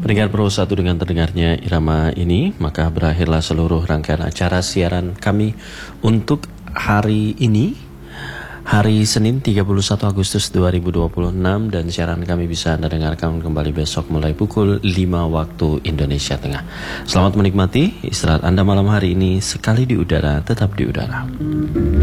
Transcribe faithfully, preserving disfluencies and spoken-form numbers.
Pendengar Pro satu, dengan terdengarnya irama ini, maka berakhirlah seluruh rangkaian acara siaran kami untuk hari ini, hari Senin tiga puluh satu Agustus dua ribu dua puluh enam, dan siaran kami bisa Anda dengarkan kembali besok mulai pukul lima waktu Indonesia Tengah. Selamat menikmati istirahat Anda malam hari ini, sekali di udara, tetap di udara.